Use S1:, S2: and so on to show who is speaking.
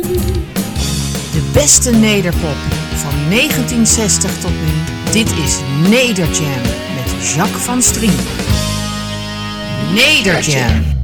S1: De beste nederpop van 1960 tot nu. Dit is Nederjam met Jacques van Strien. Nederjam.